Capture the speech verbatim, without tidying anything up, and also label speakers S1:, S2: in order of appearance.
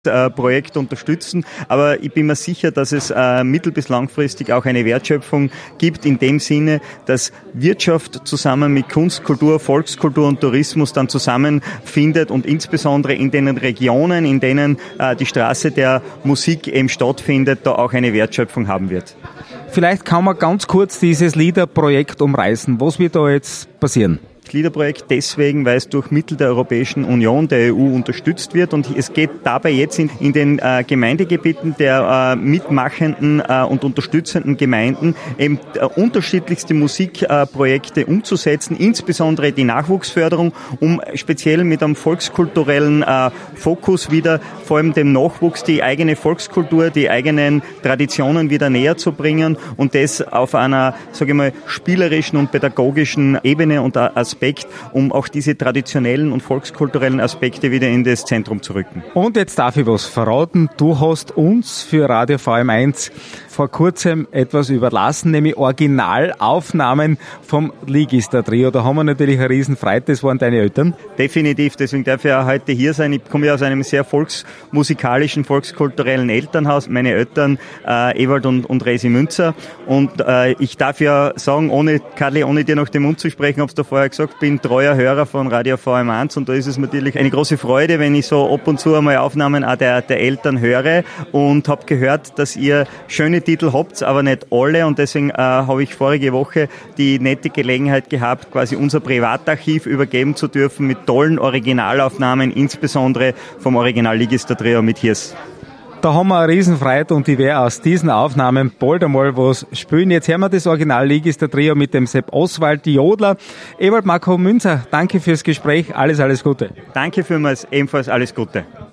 S1: Projekt unterstützen, aber ich bin mir sicher, dass es äh, mittel- bis langfristig auch eine Wertschöpfung gibt, in dem Sinne, dass Wirtschaft zusammen mit Kunst, Kultur, Volkskultur und Tourismus dann zusammenfindet und insbesondere in den Regionen, in denen äh, die Straße der Musik eben stattfindet, da auch eine Wertschöpfung haben wird.
S2: Vielleicht kann man ganz kurz dieses LIDA-Projekt umreißen. Was wird da jetzt passieren?
S1: Das LIDA-Projekt deswegen, weil es durch Mittel der Europäischen Union, der E U, unterstützt wird, und es geht dabei jetzt in, in den äh, Gemeindegebieten der äh, mitmachenden äh, und unterstützenden Gemeinden eben äh, unterschiedlichste Musikprojekte äh, umzusetzen, insbesondere die Nachwuchsförderung, um speziell mit einem volkskulturellen äh, Fokus wieder vor allem dem Nachwuchs die eigene Volkskultur, die eigenen Traditionen wieder näher zu bringen und das auf einer, sage ich mal, spielerischen und pädagogischen Ebene und Aspekt, um auch diese traditionellen und volkskulturellen Aspekte wieder in das Zentrum zu rücken.
S2: Und jetzt darf ich was verraten. Du hast uns für Radio V M eins vor kurzem etwas überlassen, nämlich Originalaufnahmen vom Ligister-Trio. Da haben wir natürlich eine Riesenfreude. Das waren deine Eltern?
S1: Definitiv, deswegen darf ich auch heute hier sein. Ich komme ja aus einem sehr volksmusikalischen, volkskulturellen Elternhaus. Meine Eltern äh, Ewald und, und Resi Münzer. Und äh, ich darf ja sagen, ohne Karli, ohne dir noch den Mund zu sprechen, hab's da vorher gesagt, bin treuer Hörer von Radio V M eins und da ist es natürlich eine große Freude, wenn ich so ab und zu einmal Aufnahmen auch der, der Eltern höre und habe gehört, dass ihr schöne Titel habt, aber nicht alle, und deswegen äh, habe ich vorige Woche die nette Gelegenheit gehabt, quasi unser Privatarchiv übergeben zu dürfen mit tollen Originalaufnahmen, insbesondere vom Original Ligister-Trio mit Hirs.
S2: Da haben wir eine Riesenfreude und ich werde aus diesen Aufnahmen bald einmal was spielen. Jetzt hören wir das Original Ligister-Trio mit dem Sepp Oswald, die Jodler. Ewald Marco Münzer, danke fürs Gespräch, alles, alles Gute.
S1: Danke vielmals, ebenfalls alles Gute.